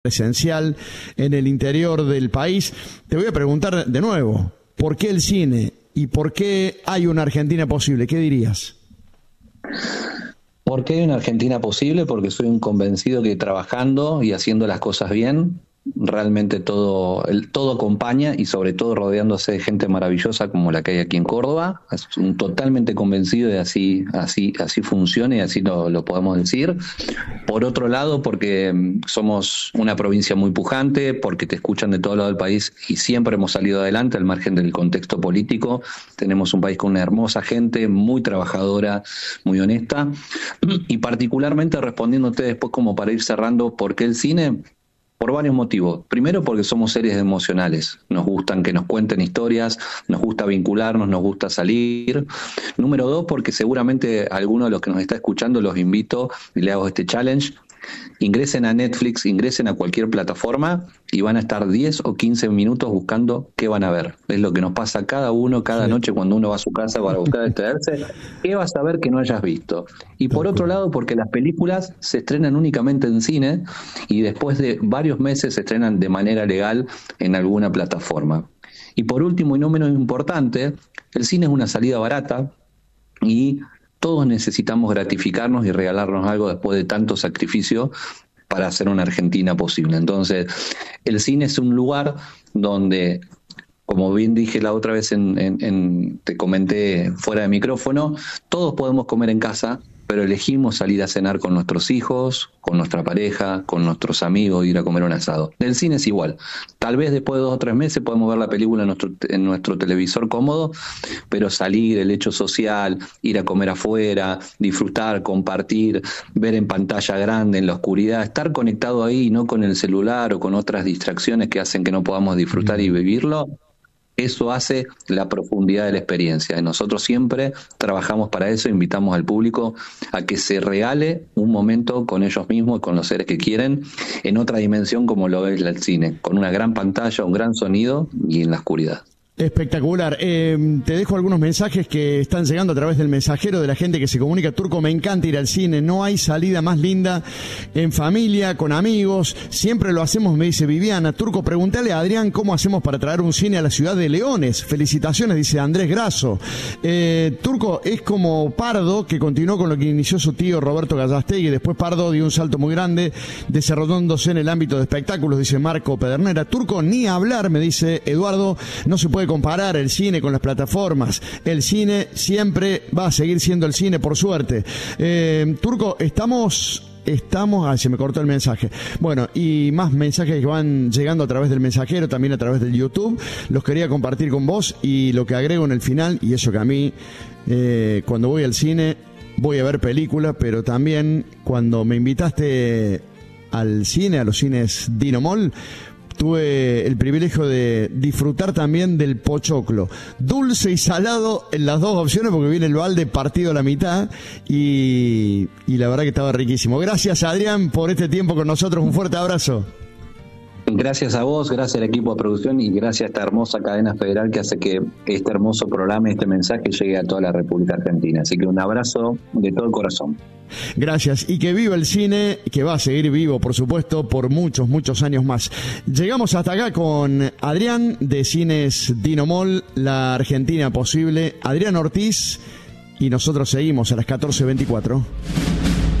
presencial en el interior del país. Te voy a preguntar de nuevo, ¿por qué el cine y por qué hay una Argentina posible? ¿Qué dirías? ¿Por qué hay una Argentina posible? Porque soy un convencido que trabajando y haciendo las cosas bien, realmente todo acompaña, y sobre todo rodeándose de gente maravillosa como la que hay aquí en Córdoba. Estoy totalmente convencido de así funciona y así lo podemos decir. Por otro lado, porque somos una provincia muy pujante, porque te escuchan de todo lado del país y siempre hemos salido adelante al margen del contexto político. Tenemos un país con una hermosa gente, muy trabajadora, muy honesta. Y particularmente respondiéndote después, como para ir cerrando, ¿por qué el cine? Por varios motivos. Primero, porque somos seres emocionales. Nos gustan que nos cuenten historias, nos gusta vincularnos, nos gusta salir. Número 2, porque seguramente a alguno de los que nos está escuchando los invito y le hago este challenge. Ingresen a Netflix, ingresen a cualquier plataforma y van a estar 10 o 15 minutos buscando qué van a ver. Es lo que nos pasa cada noche cuando uno va a su casa para buscar distraerse. ¿Qué vas a ver que no hayas visto? Y por otro lado, porque las películas se estrenan únicamente en cine y después de varios meses se estrenan de manera legal en alguna plataforma. Y por último, y no menos importante, el cine es una salida barata y todos necesitamos gratificarnos y regalarnos algo después de tanto sacrificio para hacer una Argentina posible. Entonces, el cine es un lugar donde, como bien dije la otra vez, te comenté fuera de micrófono, todos podemos comer en casa, pero elegimos salir a cenar con nuestros hijos, con nuestra pareja, con nuestros amigos, ir a comer un asado. El cine es igual. Tal vez después de 2 o 3 meses podemos ver la película en nuestro televisor cómodo, pero salir, el hecho social, ir a comer afuera, disfrutar, compartir, ver en pantalla grande, en la oscuridad, estar conectado ahí, no con el celular o con otras distracciones que hacen que no podamos disfrutar y vivirlo. Eso hace la profundidad de la experiencia. Y nosotros siempre trabajamos para eso, invitamos al público a que se regale un momento con ellos mismos y con los seres que quieren, en otra dimensión como lo es el cine, con una gran pantalla, un gran sonido y en la oscuridad. Espectacular. Te dejo algunos mensajes que están llegando a través del mensajero de la gente que se comunica. Turco, me encanta ir al cine. No hay salida más linda en familia, con amigos. Siempre lo hacemos, me dice Viviana. Turco, pregúntale a Adrián cómo hacemos para traer un cine a la ciudad de Leones. Felicitaciones, dice Andrés Grasso. Turco, es como Pardo, que continuó con lo que inició su tío Roberto Gallastegui. Después Pardo dio un salto muy grande, desarrollándose en el ámbito de espectáculos, dice Marco Pedernera. Turco, ni hablar, me dice Eduardo. No se puede comparar el cine con las plataformas. El cine siempre va a seguir siendo el cine, por suerte. Turco, estamos... se me cortó el mensaje. Bueno, y más mensajes que van llegando a través del mensajero, también a través del YouTube. Los quería compartir con vos, y lo que agrego en el final, y eso que a mí, cuando voy al cine, voy a ver películas, pero también cuando me invitaste al cine, a los cines Dino Mall, tuve el privilegio de disfrutar también del pochoclo, dulce y salado en las dos opciones, porque viene el balde partido a la mitad, y la verdad que estaba riquísimo. Gracias, Adrián, por este tiempo con nosotros. Un fuerte abrazo. Gracias a vos, gracias al equipo de producción y gracias a esta hermosa cadena federal que hace que este hermoso programa y este mensaje llegue a toda la República Argentina. Así que un abrazo de todo el corazón. Gracias, y que viva el cine, que va a seguir vivo, por supuesto, por muchos, muchos años más. Llegamos hasta acá con Adrián de Cines Dino Mall, la Argentina posible, Adrián Ortiz, y nosotros seguimos a las 14:24.